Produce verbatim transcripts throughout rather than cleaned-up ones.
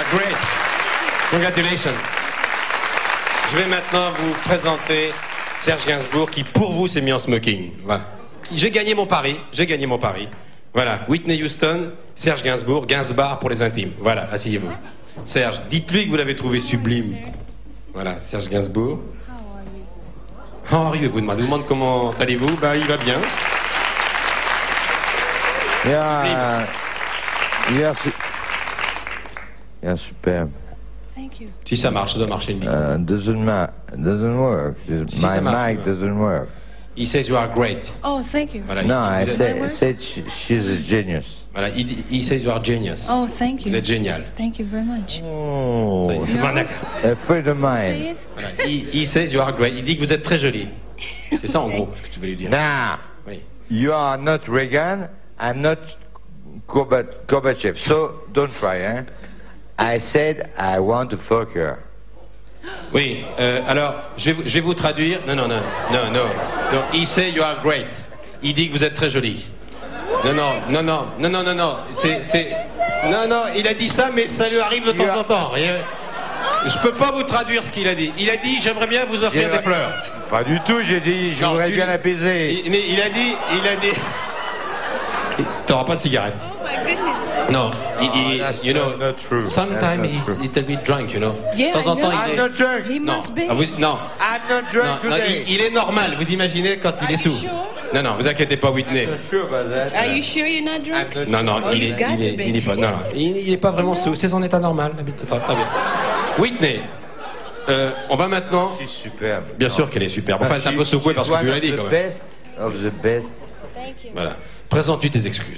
great. Congratulations. Je vais maintenant vous présenter Serge Gainsbourg qui, pour vous, s'est mis en smoking. Voilà. J'ai gagné mon pari. J'ai gagné mon pari. Voilà. Whitney Houston, Serge Gainsbourg, Gainsbar pour les intimes. Voilà, asseyez-vous. Serge, dites-lui que vous l'avez trouvé sublime. Voilà, Serge Gainsbourg. How are you? Vous demandez, vous demande comment allez-vous? Bah, il va bien. Yeah, yeah, su- yeah, superbe. Thank you. Si ça marche, ça doit marcher une minute. Uh, doesn't ma- doesn't work. Si My ça marche, mic ouais. doesn't work. He says you are great. Oh, thank you. Voilà, No, il, I vous êtes- said, said she, she's a genius. voilà, il, dit- he says you are genius. Oh, thank you. Vous êtes génial. Thank you very much. Oh, C'est- No. bon, d'accord. a friend of Say mine. it. Voilà, he, he says you are great. Il dit que vous êtes très jolie. C'est ça en gros ce que tu veux lui dire. Now, Oui. you are not Reagan, I'm not Gorba- Gorbachev, so don't try, eh? I said I want to fuck her. Oui, euh, alors, je vais, vous- je vais vous traduire. Non, non, non, non, non. non. He say you are great. Il dit que vous êtes très jolie. Non, non, non, non, non, non, non, non. C'est, c'est... Non, non, il a dit ça, mais ça lui arrive de temps en temps. Rien- Je peux pas vous traduire ce qu'il a dit. Il a dit, j'aimerais bien vous offrir J'ai- des fleurs. Pas du tout, j'ai dit, je Non, voudrais tu- bien l'apaiser. Il, mais il a dit, il a dit... T'auras pas de cigarette. Oh my goodness. Non, il, il- that's you know, not- not true. sometimes That's not he's true. a little bit drunk, you know. Yeah, de temps en I temps, know. il I'm est... not drunk. He Non, must be. ah, vous- non, I'm not non, drunk non, today. il, il est normal. Vous imaginez quand il est Are sous. you sure? Non, non, vous inquiétez pas, Whitney. I'm not sure about that. Are you sure you're not drunk? I'm not- Non, non, Oh, il, you est, got il, est, to be. il est pas, non, non, il, il est pas vraiment sous. C'est son état normal, d'habitude. Très bien. Whitney, euh, on va maintenant. C'est superbe. Bien Non. sûr qu'elle est superbe. Enfin, c'est un She- peu secoué parce que she's tu one l'as of dit the quand même. best of the best. Thank you. Voilà. Présente-lui tes excuses.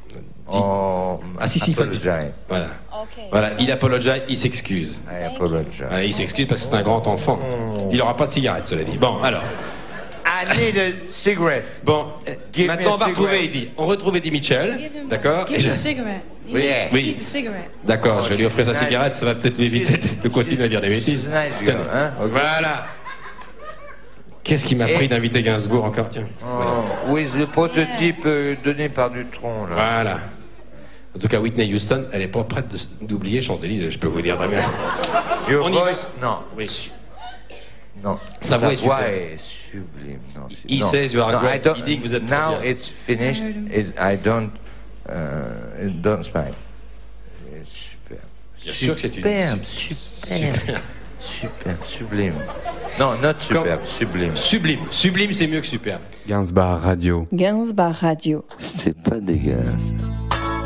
Oh, Ah si, si, il faut le dire. apologize. Voilà. Okay. Voilà, il apologize, il s'excuse. I apologize. Voilà, il s'excuse parce que c'est un grand enfant. Il n'aura pas de cigarette, cela dit. Bon, alors. I need a cigarette. Bon, euh, Give me maintenant on a va cigarette. retrouver Eddie. On retrouve Eddie Mitchell. Give him, D'accord. Give Et him je- a cigarette. He Oui, needs, oui. he needs a cigarette. D'accord, je vais lui offrir sa Nice. cigarette, ça va peut-être lui éviter de continuer à dire des bêtises. She's a nice Tenez. girl, hein, ok. Voilà. Qu'est-ce qui m'a Et- pris d'inviter Gainsbourg encore, tiens. Voilà. Oh, oui, le prototype euh, donné par Dutron, là. Voilà. En tout cas, Whitney Houston, elle n'est pas prête de- d'oublier Champs-Élysées, je peux vous dire très bien. Your On y va. voice, non. Oui. Non. Sa voix est voix superbe. est sublime. Non, c'est- He non. says you are No, great. I don't- Il dit que vous êtes très Now bien. it's finished. I heard him. It, I don't, uh, it don't smile. C'est superbe. Bien sûr que c'est une- Superbe, Super. superbe. Superbe, sublime. Non, not superbe, sublime. Sublime. Sublime, c'est mieux que superbe. Gainsbar Radio. Gainsbar Radio. C'est pas dégueulasse.